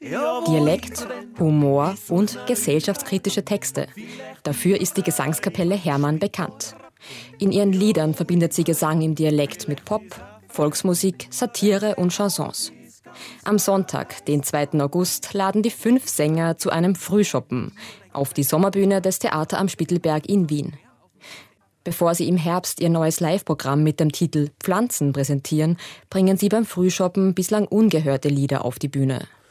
Dialekt, Humor und gesellschaftskritische Texte. Dafür ist die Gesangskapelle Hermann bekannt. In ihren Liedern verbindet sie Gesang im Dialekt mit Pop, Volksmusik, Satire und Chansons. Am Sonntag, den 2. August, laden die 5 Sänger zu einem Frühschoppen auf die Sommerbühne des Theater am Spittelberg in Wien. Bevor sie im Herbst ihr neues Live-Programm mit dem Titel Pflanzen präsentieren, bringen sie beim Frühschoppen bislang ungehörte Lieder auf die Bühne.